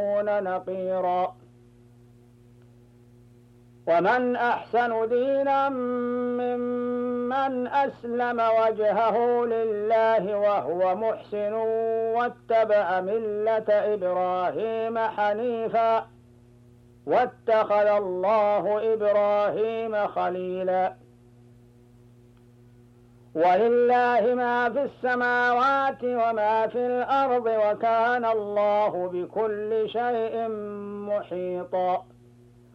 نقيرا. ومن أحسن دينا ممن أسلم وجهه لله وهو محسن واتبع ملة إبراهيم حنيفا واتخذ الله إبراهيم خليلا. ولله ما في السماوات وما في الأرض وكان الله بكل شيء محيطا.